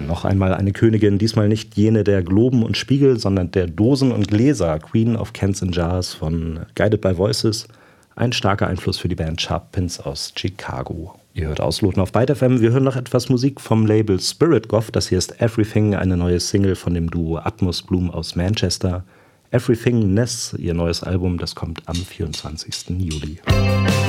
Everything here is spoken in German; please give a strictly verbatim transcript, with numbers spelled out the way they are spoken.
Noch einmal eine Königin, diesmal nicht jene der Globen und Spiegel, sondern der Dosen und Gläser, Queen of Cans and Jars von Guided by Voices. Ein starker Einfluss für die Band Sharp Pins aus Chicago. Ihr hört Ausloten auf Byte F M. Wir hören noch etwas Musik vom Label Spirit Goth. Das hier ist Everything, eine neue Single von dem Duo Atmos Bloom aus Manchester. Everything Ness, ihr neues Album, das kommt am vierundzwanzigsten Juli.